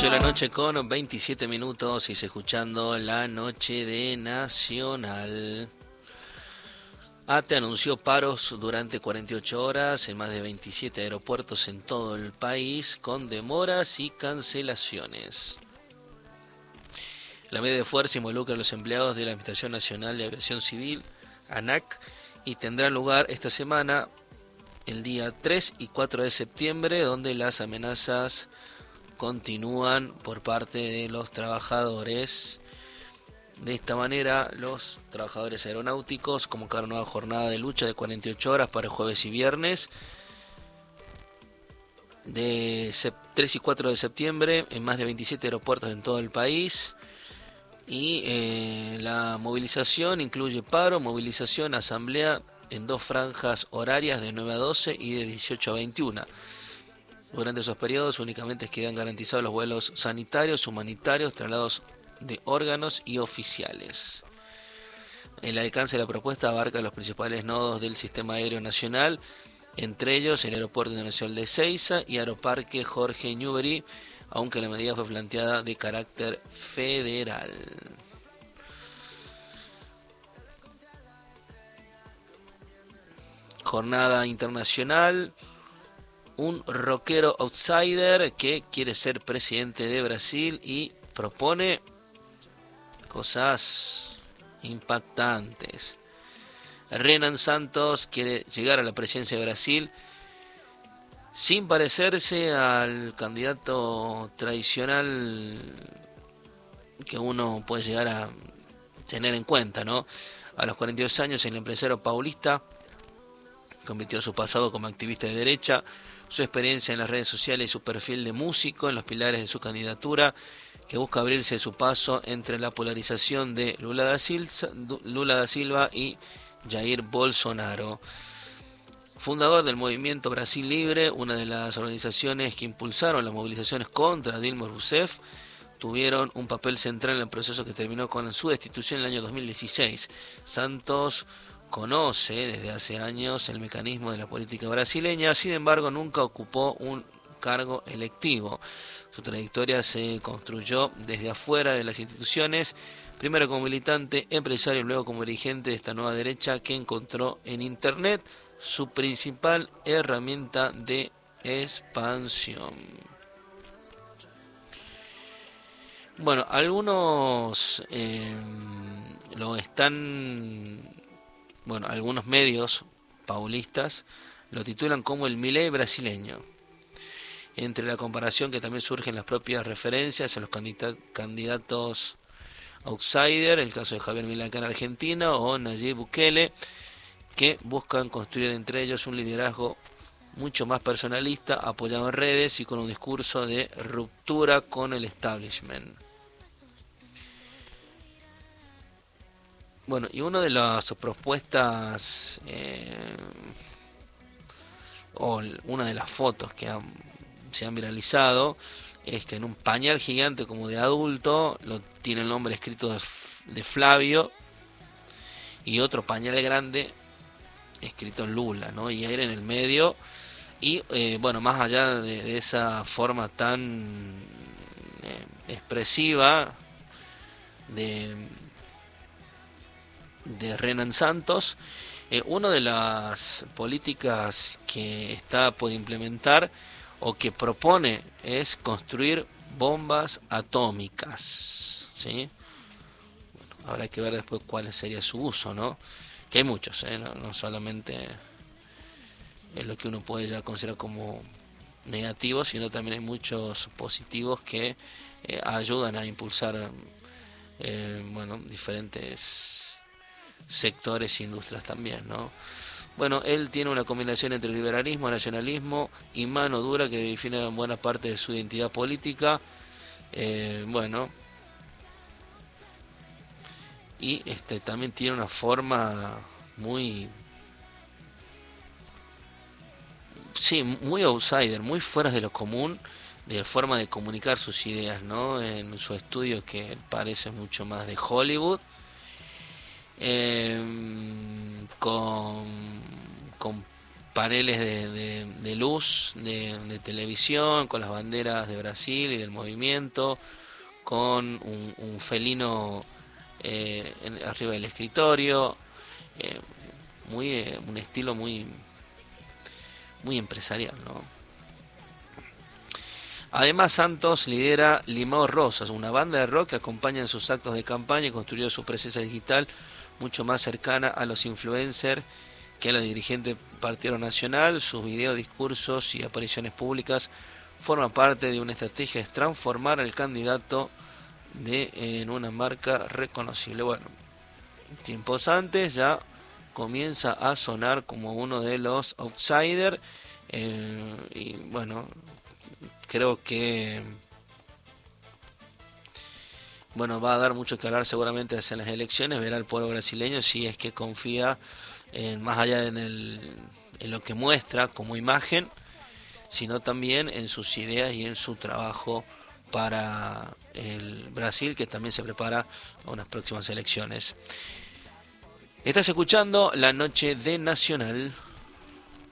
8 de la noche con 27 minutos y se escuchando la noche de Nacional. ATE anunció paros durante 48 horas en más de 27 aeropuertos en todo el país con demoras y cancelaciones. La medida de fuerza involucra a los empleados de la Administración Nacional de Aviación Civil, ANAC, y tendrá lugar esta semana, el día 3 y 4 de septiembre, donde las amenazas continúan por parte de los trabajadores. De esta manera, los trabajadores aeronáuticos convocaron una nueva jornada de lucha de 48 horas para el jueves y viernes de 3 y 4 de septiembre en más de 27 aeropuertos en todo el país. Y la movilización incluye paro, movilización, asamblea en dos franjas horarias de 9 a 12 y de 18 a 21. Durante esos periodos únicamente quedan garantizados los vuelos sanitarios, humanitarios, traslados de órganos y oficiales. El alcance de la propuesta abarca los principales nodos del sistema aéreo nacional, entre ellos el Aeropuerto Internacional de Ezeiza y Aeroparque Jorge Newbery, aunque la medida fue planteada de carácter federal. Jornada internacional. Un rockero outsider que quiere ser presidente de Brasil y propone cosas impactantes. Renan Santos quiere llegar a la presidencia de Brasil sin parecerse al candidato tradicional que uno puede llegar a tener en cuenta, ¿no? A los 42 años, el empresario paulista convirtió su pasado como activista de derecha, su experiencia en las redes sociales y su perfil de músico en los pilares de su candidatura, que busca abrirse su paso entre la polarización de Lula da Silva y Jair Bolsonaro. Fundador del movimiento Brasil Libre, una de las organizaciones que impulsaron las movilizaciones contra Dilma Rousseff, tuvieron un papel central en el proceso que terminó con su destitución en el año 2016. Santos conoce desde hace años el mecanismo de la política brasileña, sin embargo nunca ocupó un cargo electivo. Su trayectoria se construyó desde afuera de las instituciones, primero como militante, empresario y luego como dirigente de esta nueva derecha que encontró en Internet su principal herramienta de expansión. Bueno, algunos lo están... Bueno, algunos medios paulistas lo titulan como el Milei brasileño. Entre la comparación que también surgen las propias referencias a los candidatos outsider, el caso de Javier Milei en Argentina o Nayib Bukele, que buscan construir entre ellos un liderazgo mucho más personalista, apoyado en redes y con un discurso de ruptura con el establishment. Bueno, y una de las propuestas o una de las fotos que se han viralizado es que en un pañal gigante como de adulto tiene el nombre escrito de Flavio y otro pañal grande escrito en Lula, ¿no? Y él en el medio y bueno, más allá de esa forma tan expresiva de Renan Santos, una de las políticas que está por implementar o que propone es construir bombas atómicas, ¿sí? Bueno, habrá que ver después cuál sería su uso, ¿no? Que hay muchos, no solamente es lo que uno puede ya considerar como negativo, sino también hay muchos positivos que ayudan a impulsar bueno, diferentes sectores e industrias también, ¿no? Bueno, él tiene una combinación entre liberalismo, nacionalismo y mano dura que define buena parte de su identidad política. Bueno, y también tiene una forma muy, sí, muy outsider, muy fuera de lo común, de forma de comunicar sus ideas, ¿no? En su estudio que parece mucho más de Hollywood. Con paneles de luz de televisión con las banderas de Brasil y del movimiento, con un felino arriba del escritorio, eh, un estilo muy empresarial, ¿no? Además, Santos lidera Limao Rosas, una banda de rock que acompaña en sus actos de campaña y construyó su presencia digital mucho más cercana a los influencers que a los dirigentes del Partido Nacional. Sus videos, discursos y apariciones públicas forman parte de una estrategia de transformar al candidato en una marca reconocible. Bueno, tiempos antes ya comienza a sonar como uno de los outsiders, y bueno, creo que va a dar mucho que hablar seguramente en las elecciones. Verá el pueblo brasileño si es que confía más allá en lo que muestra como imagen, sino también en sus ideas y en su trabajo para el Brasil, que también se prepara a unas próximas elecciones. Estás escuchando La Noche de Nacional.